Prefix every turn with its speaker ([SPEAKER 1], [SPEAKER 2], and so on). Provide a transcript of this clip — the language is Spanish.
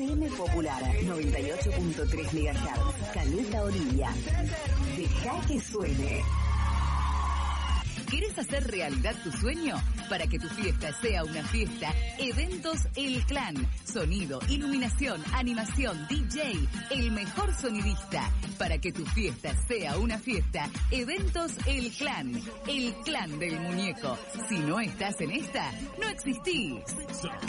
[SPEAKER 1] FM Popular 98.3 MHz. Caleta Orilla. Deja que suene.
[SPEAKER 2] ¿Querés hacer realidad tu sueño? Para que tu fiesta sea una fiesta, Eventos El Clan. Sonido, iluminación, animación, DJ, el mejor sonidista. Para que tu fiesta sea una fiesta, Eventos El Clan. El clan del muñeco. Si no estás en esta, no existís.